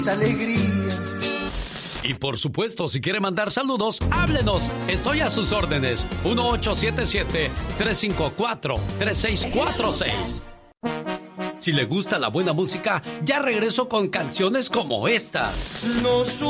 alegrías. Y por supuesto, si quiere mandar saludos, háblenos. Estoy a sus órdenes. 1877-354-3646. Si le gusta la buena música, ya regreso con canciones como esta. No